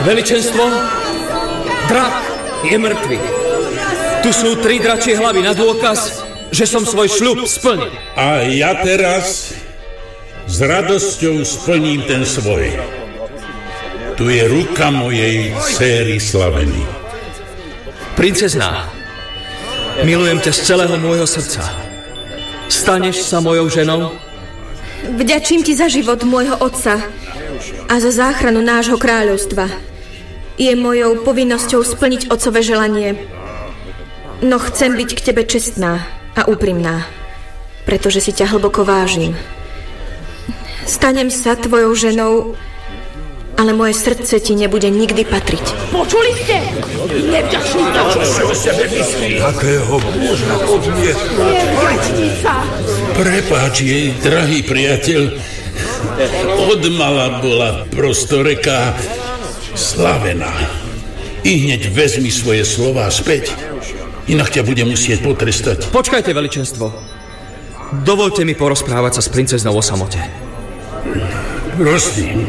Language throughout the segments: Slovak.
Veličenstvo, drak je mŕtvy. Tu sú 3 dračie hlavy na dôkaz, že som svoj sľub splnil. A ja teraz s radosťou splním ten svoj. Tu je ruka mojej dcéry Slaveny. Princezná, milujem ťa z celého môjho srdca. Staneš sa mojou ženou? Vďačím ti za život môjho otca a za záchranu nášho kráľovstva. Je mojou povinnosťou splniť otcové želanie. No chcem byť k tebe čestná a úprimná, pretože si ťa hlboko vážim. Stanem sa tvojou ženou, ale moje srdce ti nebude nikdy patriť. Počuli ste? Nevďačníka! Takého muža odmietnúť. Nevďačníka! Prepáč jej, drahý priateľ. Odmala bola prostoreká Slavená. I hneď vezmi svoje slová späť, inak ťa bude musieť potrestať. Počkajte, veličenstvo. Dovoľte mi porozprávať sa s princeznou o samote. Prosím.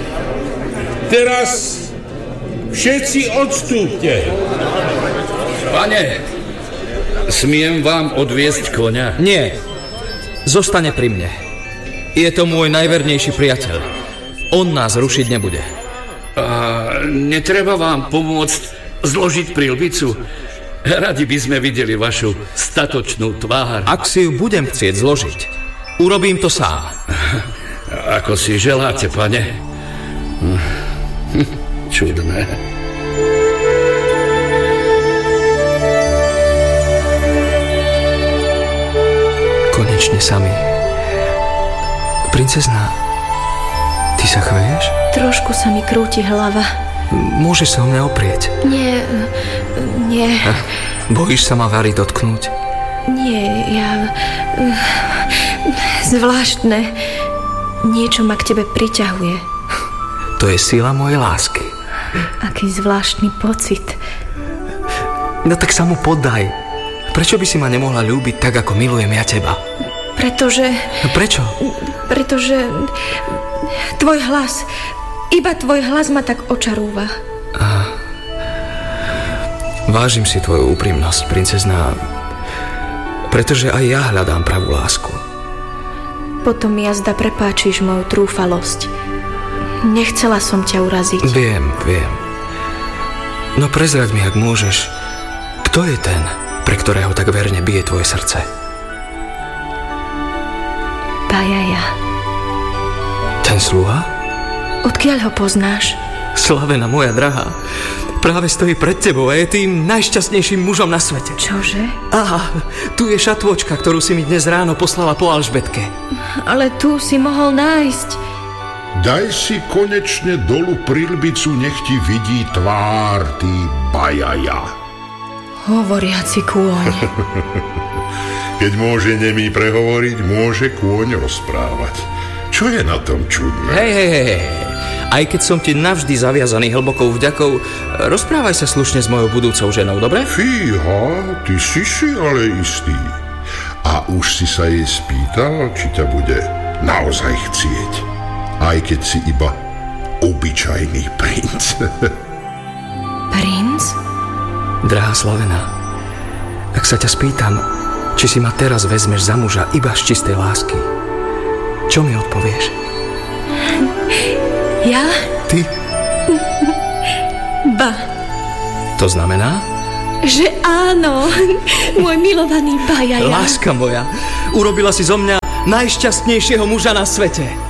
Teraz všetci odstúpte. Pane, smiem vám odviesť koňa? Nie, zostane pri mne. Je to môj najvernejší priateľ. On nás rušiť nebude. A netreba vám pomôcť zložiť príľbicu? Radi by sme videli vašu statočnú tvár. Ak si ju budem chcieť zložiť, urobím to sám. Ako si želáte, pane. Čudné. Konečne sami. Princezná, ty sa chveješ? Trošku sa mi krúti hlava. Môžeš sa o mňa oprieť. Nie. Bojíš sa ma Vary dotknúť? Nie, ja... Zvláštne. Niečo ma k tebe priťahuje. To je sila mojej lásky. Aký zvláštny pocit. No tak sa mu poddaj. Prečo by si ma nemohla ľúbiť tak, ako milujem ja teba? Pretože... No prečo? Pretože... Tvoj hlas... Iba tvoj hlas ma tak očarúva. Vážim si tvoju úprimnosť, princezná. Pretože aj ja hľadám pravú lásku. Potom mi jazda prepáčiš moju trúfalosť. Nechcela som ťa uraziť. Viem. No prezraď mi, ak môžeš, kto je ten, pre ktorého tak verne bije tvoje srdce? Bajaja. Ten sluha? Odkiaľ ho poznáš? Slavena, moja drahá, práve stojí pred tebou a je tým najšťastnejším mužom na svete. Čože? Aha, tu je šatôčka, ktorú si mi dnes ráno poslala po Alžbetke. Ale tu si mohol nájsť. Daj si konečne dolu príľbicu, nech ti vidí tvár, ty bajaja. Hovoriaci kôň. Keď môže nemý prehovoriť, môže kôň rozprávať. Čo je na tom čudné? Hej. Aj keď som ti navždy zaviazaný hlbokou vďakou, rozprávaj sa slušne s mojou budúcou ženou, dobre? Fíha, ty si ale istý. A už si sa jej spýtal, či ťa bude naozaj chcieť. Aj keď si iba obyčajný princ. Princ? Drahá Slavena, ak sa ťa spýtam, či si ma teraz vezmeš za muža iba z čistej lásky, čo mi odpovieš? Ja? Ty? Ba. To znamená? Že áno, môj milovaný bajaja. Láska moja, urobila si zo mňa najšťastnejšieho muža na svete.